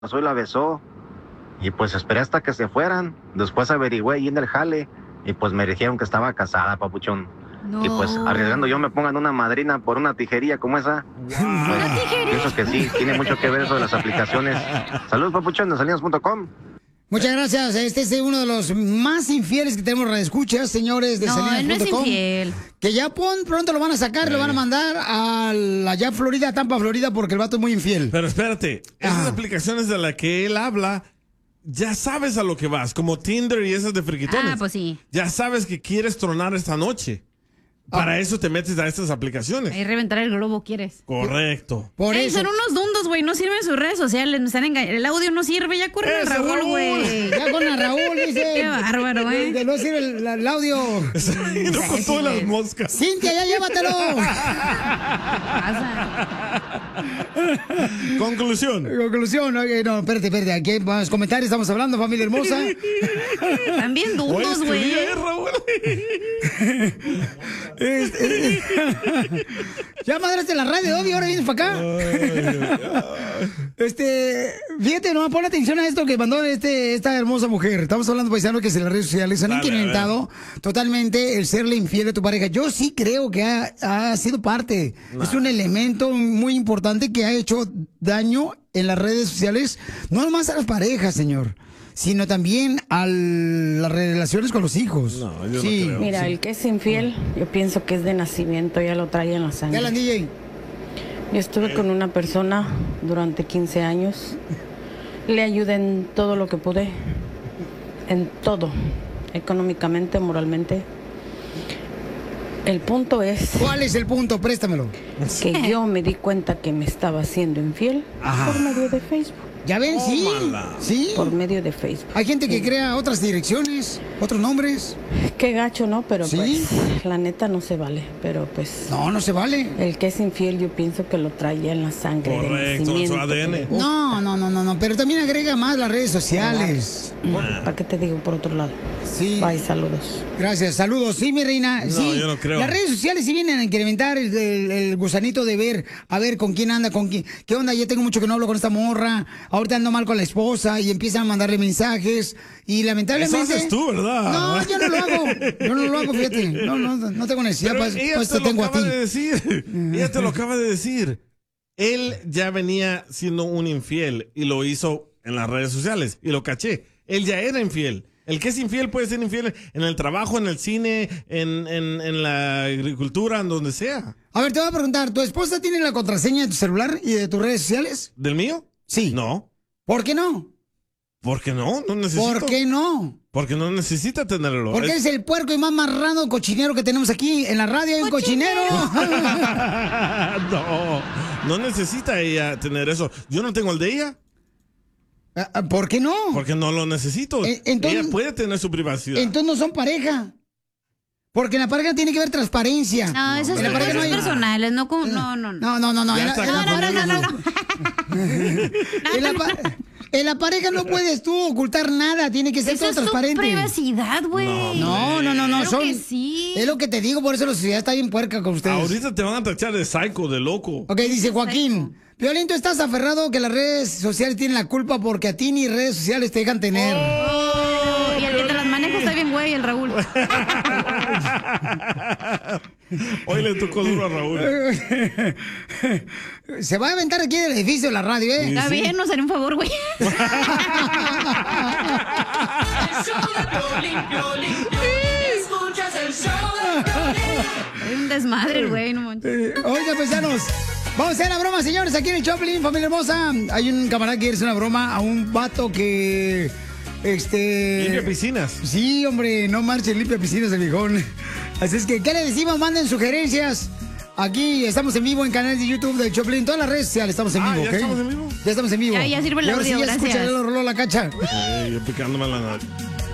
abrazó y la besó. Y pues esperé hasta que se fueran. Después averigüé ahí en el jale. Y pues me dijeron que estaba casada, papuchón. No. Y pues arriesgando yo me pongan una madrina por una tijería como esa. Pues, pienso que sí, tiene mucho que ver eso de las aplicaciones. Saludos, papuchón, de salinas.com. Muchas gracias. Este es uno de los más infieles que tenemos escuchas, señores de Salinas.com. Él no es infiel. Que ya pronto lo van a sacar, lo van a mandar a allá Florida, a Tampa, Florida, porque el vato es muy infiel. Pero espérate, esas aplicaciones de las que él habla, ya sabes a lo que vas, como Tinder y esas de friquitones. Ah, pues sí. Ya sabes que quieres tronar esta noche. Para eso te metes a estas aplicaciones. Ahí reventar el globo quieres. Correcto. Por Ey, eso. son unos dundos, güey. No sirven sus redes sociales. Nos están engañando. El audio no sirve. Ya corre a ¡Ese Raúl, Raúl! güey. Ya con a Raúl, dice. Qué bárbaro, güey. Que no sirve el audio. No con todas las moscas. Cintia, ya llévatelo. Conclusión. Conclusión. Okay, no, espérate. Aquí en los comentarios estamos hablando, familia hermosa. Están bien dundos, Oye, güey. Raúl. Ya madraste la radio, obvio, ahora vienes para acá. Fíjate, no, pon atención a esto que mandó esta hermosa mujer. Estamos hablando, paisano, que en las redes sociales han Dale, incrementado totalmente el serle infiel a tu pareja. Yo sí creo que ha sido parte. Es un elemento muy importante que ha hecho daño en las redes sociales, no nomás a las parejas, señor, sino también a las relaciones con los hijos. No, yo sí. no creo. Mira, el que es infiel, yo pienso que es de nacimiento, ya lo trae en la sangre. Ya la DJ. Yo estuve con una persona durante 15 años. Le ayudé en todo lo que pude. En todo. Económicamente, moralmente. El punto es ¿Cuál es el punto? Préstamelo. que yo me di cuenta que me estaba siendo infiel por medio de Facebook. Ya ven, sí. Tómala. Sí. Por medio de Facebook. Hay gente que crea otras direcciones, otros nombres. Qué gacho, ¿no? Pero Sí. pues, la neta no se vale. Pero pues, No se vale. el que es infiel yo pienso que lo trae en la sangre. de Correcto, en su nacimiento, ADN. que le gusta. No. Pero también agrega más las redes sociales. ¿Para qué te digo por otro lado? Sí. Bye, saludos. Gracias, saludos. Sí, mi reina. No, Sí. yo no creo. Las redes sociales sí vienen a incrementar el gusanito de ver, a ver con quién anda, con quién. ¿Qué onda? Ya tengo mucho que no hablo con esta morra. Ahorita ando mal con la esposa y empiezan a mandarle mensajes. Y lamentablemente. Eso haces tú, ¿verdad? No, yo no lo hago. Yo no lo hago, fíjate. No tengo necesidad. Pero Pues ella pues te te lo tengo a acaba ti. de decir. Ella te lo acaba de decir. Él ya venía siendo un infiel y lo hizo en las redes sociales y lo caché. Él ya era infiel. El que es infiel puede ser infiel en el trabajo, en el cine, en la agricultura, en donde sea. A ver, te voy a preguntar, ¿tu esposa tiene la contraseña de tu celular y de tus redes sociales? ¿Del mío? Sí. No. ¿Por qué no? ¿Por qué no? No necesito. ¿Por qué no? Porque no necesita tenerlo. Porque es el puerco y más marrano cochinero que tenemos aquí. En la radio hay un cochinero. No necesita ella tener eso. Yo no tengo el de ella. ¿Por qué no? Porque no lo necesito. Entonces- ella puede tener su privacidad. Entonces no son pareja. Porque en la pareja tiene que haber transparencia. No, esas en la son pareja cosas no hay... personales. No, no. No. Ya En está la- En la pareja no puedes tú ocultar nada. Tiene que ser Esa todo es tu transparente. privacidad, güey. No. Claro que sí. Es lo que te digo, por eso la sociedad está bien puerca con ustedes. Ahorita te van a tachar de psycho, de loco. Ok, dice Joaquín. Violín, tú estás aferrado que las redes sociales tienen la culpa porque a ti ni redes sociales te dejan tener. Oh, y el que te las maneja está bien, güey, el Raúl. Hoy le tocó duro a Raúl. Se va a aventar aquí del edificio de la radio, ¿eh? Está bien, nos haré un favor, güey. Es un desmadre, güey, no manches. Oiga, paisanos, vamos a hacer la broma, señores, aquí en el Choplin, familia hermosa. Hay un camarada que quiere hacer una broma a un vato que... Limpia piscinas. Sí, hombre, no marchen, limpia piscinas el viejón. Así es que, ¿qué le decimos? Manden sugerencias. Aquí estamos en vivo en canales de YouTube del Choplin, todas las redes sociales estamos en vivo, ¿ya ¿ok? estamos en vivo? Ya estamos en vivo. Ya sirve el Y ahora sí, audio, ya se escucha, gracias. ya lo roló la cacha. Yo picándome la nariz.